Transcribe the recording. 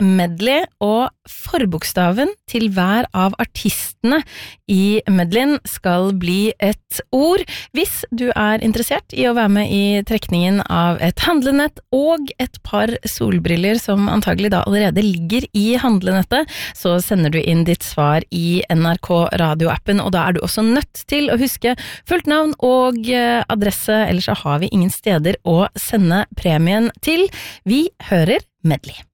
medley, og forbokstaven til hver av artistene i medleyen skal bli et ord. Hvis du interessert i å være med i trekningen av et handlenett og et par solbriller som antagelig da allerede ligger i handlenettet, så sender du inn ditt svar i NRK radioappen, og da du også nødt til å huske fullt navn og adresse, ellers så har vi ingen steder å sende premien til. Vi hører medley.